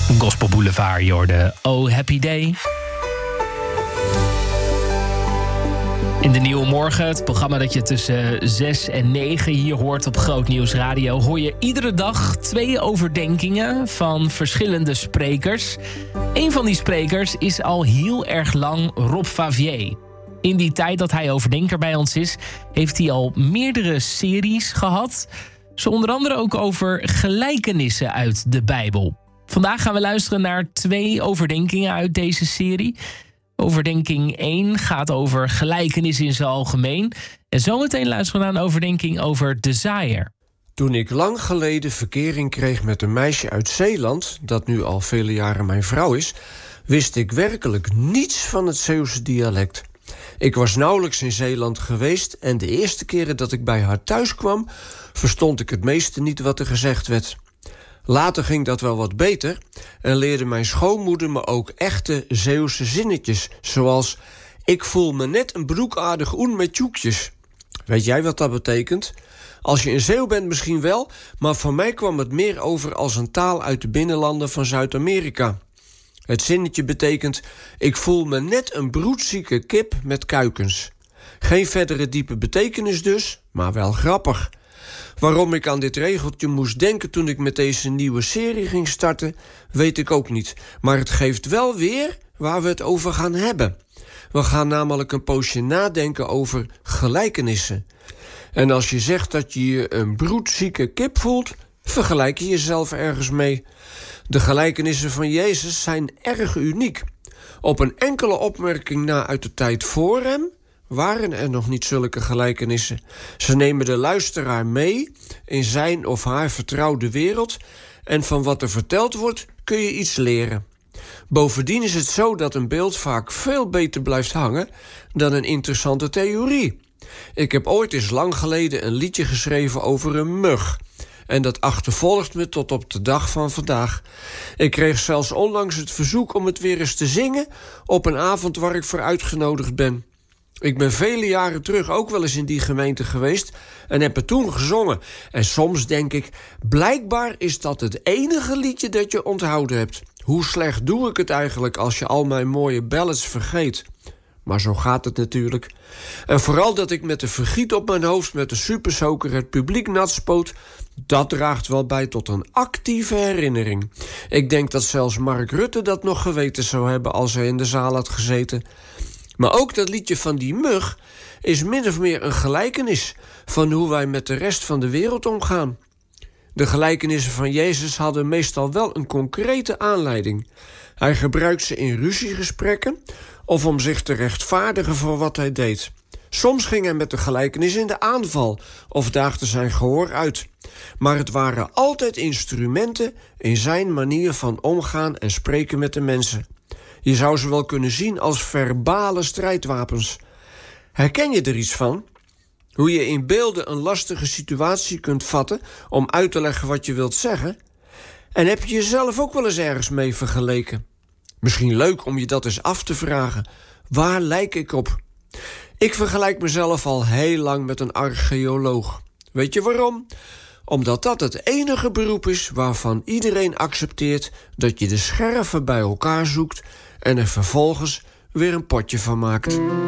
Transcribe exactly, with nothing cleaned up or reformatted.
Gospel Boulevard, je hoorde Oh Happy Day. In de Nieuwe Morgen, het programma dat je tussen zes en negen hier hoort op Groot Nieuws Radio, hoor je iedere dag twee overdenkingen van verschillende sprekers. Een van die sprekers is al heel erg lang Rob Favier. In die tijd dat hij overdenker bij ons is, heeft hij al meerdere series gehad. Zo onder andere ook over gelijkenissen uit de Bijbel. Vandaag gaan we luisteren naar twee overdenkingen uit deze serie. Overdenking één gaat over gelijkenissen in zijn algemeen. En zometeen luisteren we naar een overdenking over Desire. Toen ik lang geleden verkering kreeg met een meisje uit Zeeland, dat nu al vele jaren mijn vrouw is, wist ik werkelijk niets van het Zeeuwse dialect. Ik was nauwelijks in Zeeland geweest en de eerste keren dat ik bij haar thuis kwam, verstond ik het meeste niet wat er gezegd werd. Later ging dat wel wat beter en leerde mijn schoonmoeder me ook echte Zeeuwse zinnetjes, zoals: ik voel me net een broekaardig oen met tjoekjes. Weet jij wat dat betekent? Als je een Zeeuw bent misschien wel, maar voor mij kwam het meer over als een taal uit de binnenlanden van Zuid-Amerika. Het zinnetje betekent: ik voel me net een broedzieke kip met kuikens. Geen verdere diepe betekenis dus, maar wel grappig. Waarom ik aan dit regeltje moest denken toen ik met deze nieuwe serie ging starten, weet ik ook niet. Maar het geeft wel weer waar we het over gaan hebben. We gaan namelijk een poosje nadenken over gelijkenissen. En als je zegt dat je je een broedzieke kip voelt, vergelijk je jezelf ergens mee. De gelijkenissen van Jezus zijn erg uniek. Op een enkele opmerking na uit de tijd voor hem waren er nog niet zulke gelijkenissen. Ze nemen de luisteraar mee in zijn of haar vertrouwde wereld en van wat er verteld wordt kun je iets leren. Bovendien is het zo dat een beeld vaak veel beter blijft hangen dan een interessante theorie. Ik heb ooit eens lang geleden een liedje geschreven over een mug. En dat achtervolgt me tot op de dag van vandaag. Ik kreeg zelfs onlangs het verzoek om het weer eens te zingen op een avond waar ik voor uitgenodigd ben. Ik ben vele jaren terug ook wel eens in die gemeente geweest en heb het toen gezongen. En soms denk ik, blijkbaar is dat het enige liedje dat je onthouden hebt. Hoe slecht doe ik het eigenlijk als je al mijn mooie ballads vergeet? Maar zo gaat het natuurlijk. En vooral dat ik met de vergiet op mijn hoofd met de supersoker het publiek natspoot, dat draagt wel bij tot een actieve herinnering. Ik denk dat zelfs Mark Rutte dat nog geweten zou hebben als hij in de zaal had gezeten. Maar ook dat liedje van die mug is min of meer een gelijkenis van hoe wij met de rest van de wereld omgaan. De gelijkenissen van Jezus hadden meestal wel een concrete aanleiding. Hij gebruikt ze in ruziegesprekken of om zich te rechtvaardigen voor wat hij deed. Soms ging hij met de gelijkenis in de aanval of daagde zijn gehoor uit. Maar het waren altijd instrumenten in zijn manier van omgaan en spreken met de mensen. Je zou ze wel kunnen zien als verbale strijdwapens. Herken je er iets van? Hoe je in beelden een lastige situatie kunt vatten om uit te leggen wat je wilt zeggen? En heb je jezelf ook wel eens ergens mee vergeleken? Misschien leuk om je dat eens af te vragen. Waar lijk ik op? Ik vergelijk mezelf al heel lang met een archeoloog. Weet je waarom? Omdat dat het enige beroep is waarvan iedereen accepteert dat je de scherven bij elkaar zoekt en er vervolgens weer een potje van maakt.